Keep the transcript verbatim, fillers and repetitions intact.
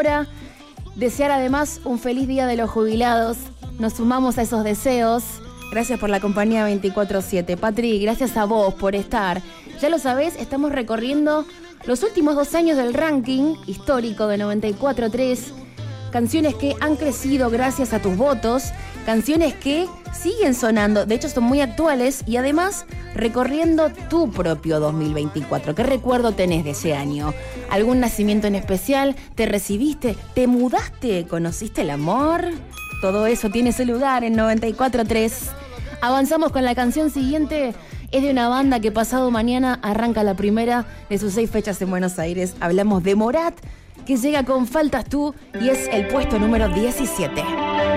hora. Desear además un feliz Día de los Jubilados. Nos sumamos a esos deseos. Gracias por la compañía veinticuatro siete. Patri, gracias a vos por estar. Ya lo sabés, estamos recorriendo los últimos dos años del ranking histórico de noventa y cuatro tres. Canciones que han crecido gracias a tus votos. Canciones que siguen sonando, de hecho son muy actuales. Y además recorriendo tu propio dos mil veinticuatro. ¿Qué recuerdo tenés de ese año? ¿Algún nacimiento en especial? ¿Te recibiste? ¿Te mudaste? ¿Conociste el amor? Todo eso tiene su lugar en noventa y cuatro tres. Avanzamos con la canción siguiente. Es de una banda que pasado mañana arranca la primera de sus seis fechas en Buenos Aires. Hablamos de Morat, que llega con Faltas Tú y es el puesto número diecisiete.